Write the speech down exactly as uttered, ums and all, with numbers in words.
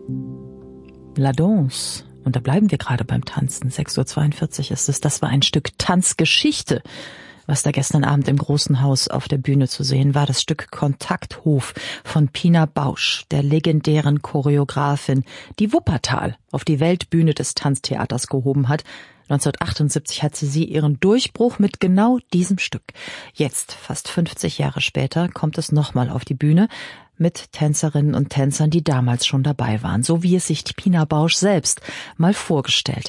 La Danse. Und da bleiben wir gerade beim Tanzen. sechs Uhr zweiundvierzig ist es. Das war ein Stück Tanzgeschichte, was da gestern Abend im Großen Haus auf der Bühne zu sehen war. Das Stück Kontakthof von Pina Bausch, der legendären Choreografin, die Wuppertal auf die Weltbühne des Tanztheaters gehoben hat. neunzehnhundertachtundsiebzig hat sie sie ihren Durchbruch mit genau diesem Stück. Jetzt, fast fünfzig Jahre später, kommt es nochmal auf die Bühne mit Tänzerinnen und Tänzern, die damals schon dabei waren, so wie es sich Pina Bausch selbst mal vorgestellt